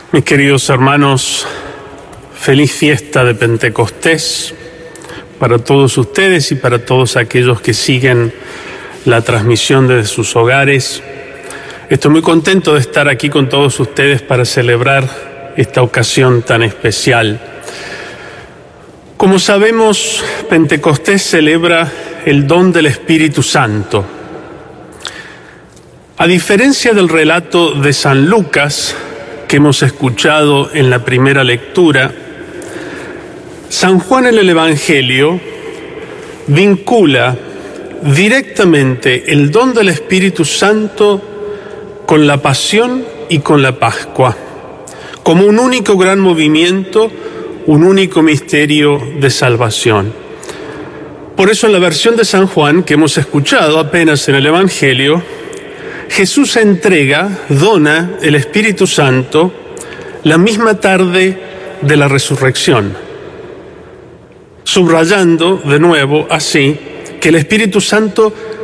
Mis queridos hermanos, feliz fiesta de Pentecostés para todos ustedes y para todos aquellos que siguen la transmisión desde sus hogares. Estoy muy contento de estar aquí con todos ustedes para celebrar esta ocasión tan especial. Como sabemos, Pentecostés celebra el don del Espíritu Santo. A diferencia del relato de San Lucas, que hemos escuchado en la primera lectura, San Juan en el Evangelio vincula directamente el don del Espíritu Santo con la pasión y con la Pascua, como un único gran movimiento, un único misterio de salvación. Por eso en la versión de San Juan que hemos escuchado apenas en el Evangelio, Jesús dona el Espíritu Santo la misma tarde de la resurrección, subrayando de nuevo así que el Espíritu Santo